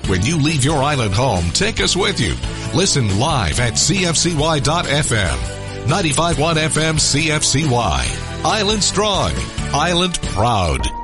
When you leave your island home, take us with you. Listen live at cfcy.fm. 95.1 FM CFCY. Island strong. Island proud.